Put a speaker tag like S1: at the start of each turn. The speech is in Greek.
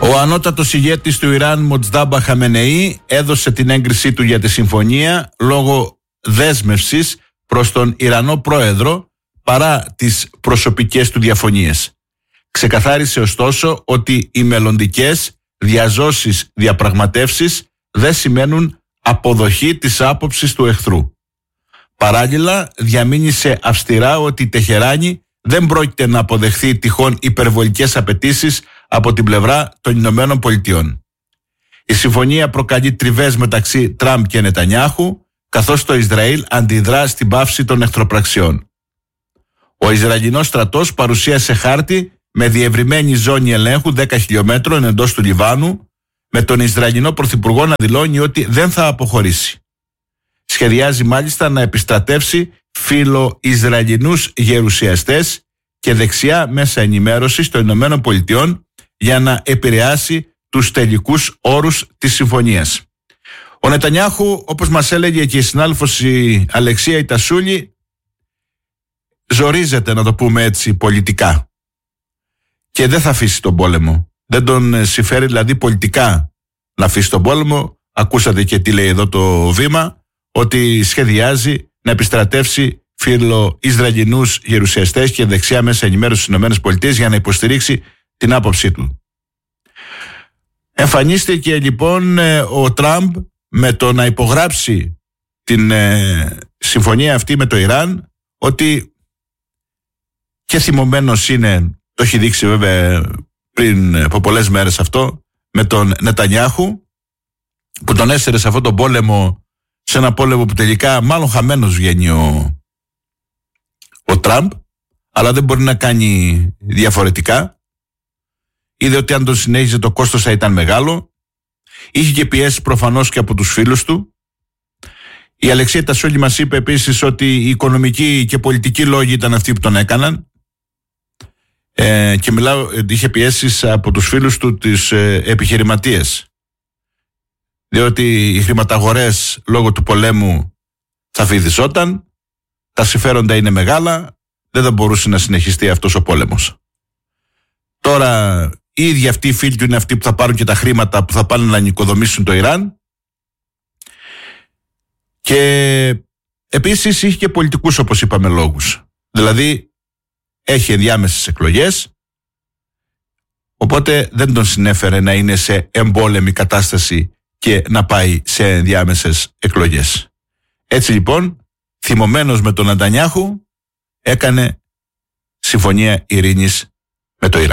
S1: Ο ανώτατος ηγέτης του Ιράν, Μοτζτάμπα Χαμενεή, έδωσε την έγκρισή του για τη συμφωνία λόγω δέσμευσης προς τον Ιρανό πρόεδρο παρά τις προσωπικές του διαφωνίες. Ξεκαθάρισε ωστόσο ότι οι μελλοντικές διαζώσεις διαπραγματεύσεις δεν σημαίνουν αποδοχή της άποψης του εχθρού. Παράλληλα, διαμήνυσε αυστηρά ότι η Τεχεράνη δεν πρόκειται να αποδεχθεί τυχόν υπερβολικές απαιτήσεις από την πλευρά των Ηνωμένων Πολιτειών. Η συμφωνία προκαλεί τριβές μεταξύ Τραμπ και Νετανιάχου, καθώς το Ισραήλ αντιδρά στην πάυση των εχθροπραξιών. Ο Ισραηλινός στρατός παρουσίασε χάρτη με διευρυμένη ζώνη ελέγχου 10 χιλιόμετρων εντός του Λιβάνου, με τον Ισραηλινό Πρωθυπουργό να δηλώνει ότι δεν θα αποχωρήσει. Σχεδιάζει μάλιστα να επιστρατεύσει φιλο-Ισραηλινούς γερουσιαστές και δεξιά μέσα ενημέρωσης των Ηνωμένων Πολιτειών για να επηρεάσει τους τελικούς όρους της συμφωνίας. Ο Νετανιάχου, όπως μας έλεγε και η συνάδελφος η Αλεξία Ιτασούλη, ζορίζεται, να το πούμε έτσι, πολιτικά και δεν θα αφήσει τον πόλεμο. Δεν τον συμφέρει δηλαδή πολιτικά να αφήσει τον πόλεμο. Ακούσατε και τι λέει εδώ το Βήμα, ότι σχεδιάζει να επιστρατεύσει φιλο-Ισραηλινούς γερουσιαστές και δεξιά μέσα ενημέρωση στις ΗΠΑ για να υποστηρίξει την άποψή του. Εμφανίστηκε λοιπόν ο Τραμπ με το να υπογράψει την συμφωνία αυτή με το Ιράν, ότι και θυμωμένος είναι, το έχει δείξει βέβαια πριν από πολλές μέρες αυτό, με τον Νετανιάχου, που τον έστερε σε αυτόν τον πόλεμο, σε ένα πόλεμο που τελικά μάλλον χαμένος βγαίνει ο Τραμπ, αλλά δεν μπορεί να κάνει διαφορετικά. Είδε ότι αν τον συνέχιζε το κόστος θα ήταν μεγάλο. Είχε και πιέσει προφανώς και από τους φίλους του. Η Αλεξία Τασούλη μας είπε επίσης ότι οι οικονομικοί και πολιτικοί λόγοι ήταν αυτοί που τον έκαναν. Και είχε πιέσεις από τους φίλους του, τις επιχειρηματίες. Διότι οι χρηματαγορές λόγω του πολέμου θα βυθιζόταν, τα συμφέροντα είναι μεγάλα, δεν θα μπορούσε να συνεχιστεί αυτός ο πόλεμος. Τώρα οι ίδιοι αυτοί οι φίλοι του είναι αυτοί που θα πάρουν και τα χρήματα που θα πάνε να νοικοδομήσουν το Ιράν. Και επίσης είχε και πολιτικούς, όπως είπαμε, λόγους. Δηλαδή έχει ενδιάμεσες εκλογές, οπότε δεν τον συνέφερε να είναι σε εμπόλεμη κατάσταση και να πάει σε ενδιάμεσες εκλογές. Έτσι λοιπόν, θυμωμένος με τον Νετανιάχου, έκανε συμφωνία ειρήνης με το Ιράν.